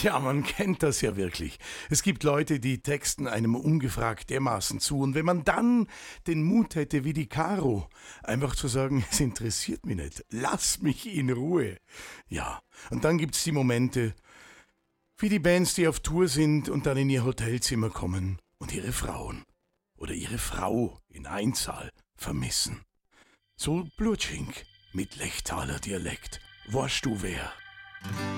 Tja, man kennt das ja wirklich. Es gibt Leute, die texten einem ungefragt dermaßen zu. Und wenn man dann den Mut hätte, wie die Caro, einfach zu sagen, es interessiert mich nicht, lass mich in Ruhe. Ja, und dann gibt's die Momente, wie die Bands, die auf Tour sind und dann in ihr Hotelzimmer kommen und ihre Frauen oder ihre Frau in Einzahl vermissen. So Blutschink mit Lechtaler Dialekt. Warst du wer?